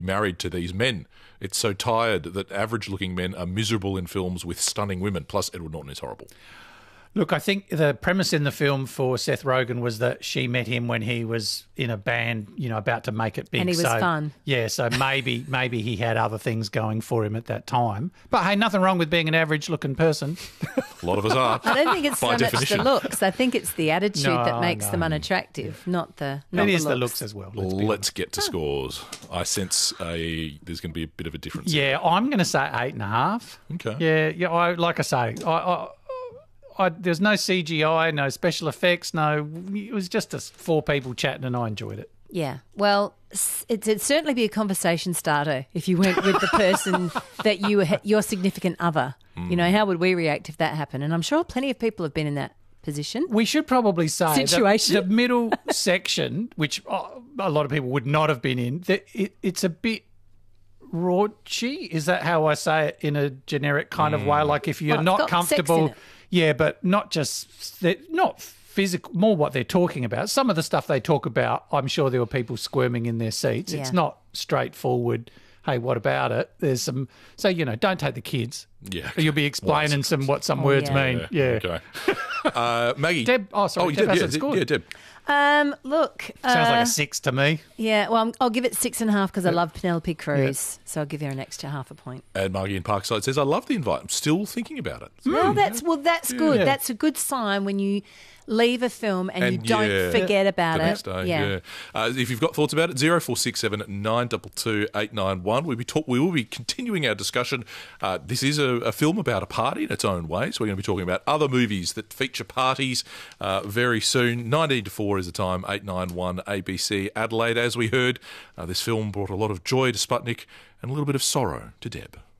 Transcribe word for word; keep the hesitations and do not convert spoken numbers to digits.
married to these men. It's so tired that average-looking men are miserable in films with stunning women, plus Edward Norton is horrible. Look, I think the premise in the film for Seth Rogen was that she met him when he was in a band, you know, about to make it big. And he was so, fun. Yeah, so maybe maybe he had other things going for him at that time. But hey, nothing wrong with being an average-looking person. A lot of us are. I don't think it's so by much definition. the looks. I think it's the attitude No, that makes no. them unattractive, not the not It the is the looks. looks as well. Let's be Let's honest. get to scores. I sense a there's going to be a bit of a difference. Yeah, I'm going to say eight and a half. Okay. Yeah, yeah. I like I say, I, I, I, there's no C G I, no special effects, no. It was just us four people chatting, and I enjoyed it. Yeah. Well, s- it's, it'd certainly be a conversation starter if you went with the person that you ha- your significant other. You know, how would we react if that happened? And I'm sure plenty of people have been in that position. We should probably say that Situation. the middle section, which uh, a lot of people would not have been in, that it, it's a bit raunchy. Is that how I say it in a generic kind of way? Like if you're Well, it's not got sex comfortable, in it. yeah, but not just not physical, more what they're talking about. Some of the stuff they talk about, I'm sure there were people squirming in their seats. It's Yeah. not straightforward. Hey, what about it? There's some. So you know, don't take the kids. Yeah. You'll be explaining some what some Oh, words yeah. mean. Yeah. Okay. Uh, Maggie. Deb- oh, sorry, you Deb Deb, hasn't yeah, scored. Yeah, Deb. Um, look. Sounds uh, like a six to me. Yeah, well, I'm, I'll give it six and a half because I love Penelope Cruz. So I'll give her an extra half a point. And Margie in Parkside says, I love the invite. I'm still thinking about it. Well, that's well, that's good. Yeah. That's a good sign when you leave a film and, you And, don't yeah, forget about the it. next day, yeah. Uh, if you've got thoughts about it, zero four six seven nine two two eight nine one. We'll be talk- we will be continuing our discussion. Uh, this is a, a film about a party in its own way, so we're going to be talking about other movies that feature parties uh, very soon. nineteen to four is the time, eight nine one A B C Adelaide. As we heard, uh, this film brought a lot of joy to Sputnik and a little bit of sorrow to Deb.